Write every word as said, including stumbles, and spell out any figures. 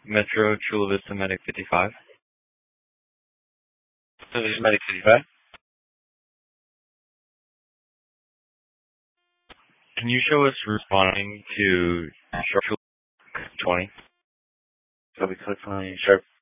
Metro Chula Vista Medic fifty-five. This is Medic fifty-five. Can you show us responding to Sharp twenty? So we click on Sharp